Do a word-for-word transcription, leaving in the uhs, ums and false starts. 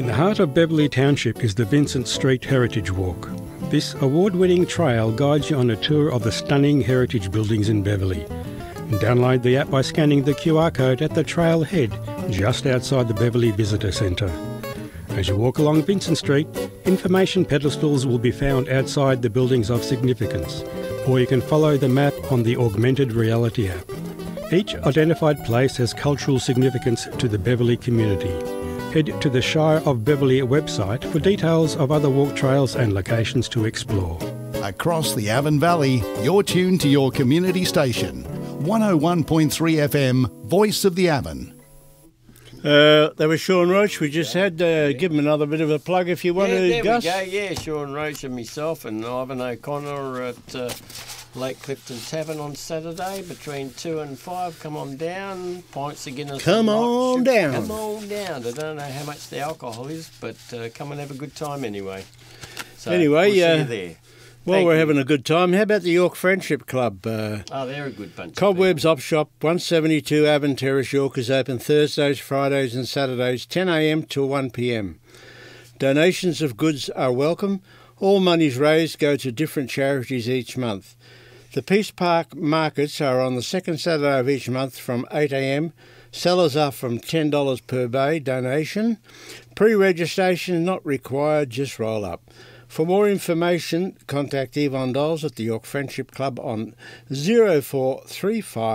In the heart of Beverley Township is the Vincent Street Heritage Walk. This award-winning trail guides you on a tour of the stunning heritage buildings in Beverley. Download the app by scanning the Q R code at the trailhead just outside the Beverley Visitor Centre. As you walk along Vincent Street, information pedestals will be found outside the buildings of significance, or you can follow the map on the Augmented Reality app. Each identified place has cultural significance to the Beverley community. Head to the Shire of Beverley website for details of other walk trails and locations to explore. Across the Avon Valley, you're tuned to your community station. one oh one point three F M, Voice of the Avon. Uh, there was Sean Roach. We just had uh, give him another bit of a plug if you want yeah, to, there Gus. There we go, yeah. Sean Roach and myself and Ivan O'Connor at uh, Lake Clifton Tavern on Saturday between two and five. Come on down. Pints of Guinness. Come on down. Come on down. I don't know how much the alcohol is, but uh, come and have a good time anyway. So anyway, we'll see uh, you there. Well, Thank we're you. having a good time. How about the York Friendship Club? Uh, oh, they're a good bunch. Cobwebs Op Shop, one seventy-two Avon Terrace, York, is open Thursdays, Fridays and Saturdays, ten a m till one p m. Donations of goods are welcome. All monies raised go to different charities each month. The Peace Park markets are on the second Saturday of each month from eight a m. Sellers are from ten dollars per bay donation. Pre-registration not required, just roll up. For more information, contact Yvonne Doles at the York Friendship Club on zero four three five